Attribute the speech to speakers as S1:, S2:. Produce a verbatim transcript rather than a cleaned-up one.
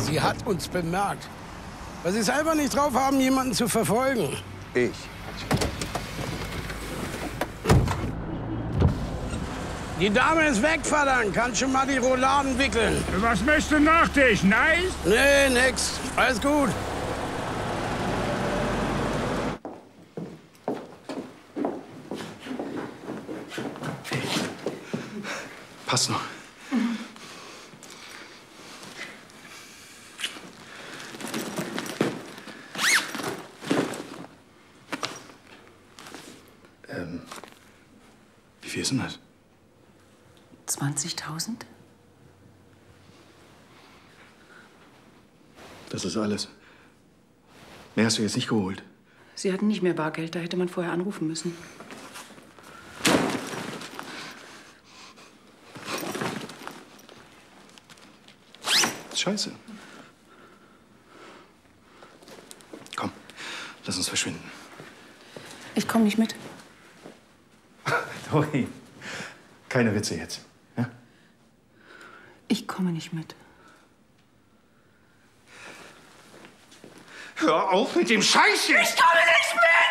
S1: Sie hat uns bemerkt. Weil Sie es einfach nicht drauf haben, jemanden zu verfolgen.
S2: Ich.
S1: Die Dame ist weg, verdammt. Kann schon mal die Rouladen wickeln.
S3: Was möchtest du nach dich? Nice?
S1: Nee, nix. Alles gut.
S2: Passt noch.
S4: Mhm.
S2: Ähm, wie viel ist denn das?
S4: zwanzigtausend?
S2: Das ist alles. Mehr hast du jetzt nicht geholt.
S4: Sie hatten nicht mehr Bargeld, da hätte man vorher anrufen müssen.
S2: Scheiße. Komm, lass uns verschwinden.
S4: Ich komme nicht mit.
S2: Dori, keine Witze jetzt. Ja?
S4: Ich komme nicht mit.
S2: Hör auf mit dem Scheiß jetzt!
S4: Ich komme nicht mit!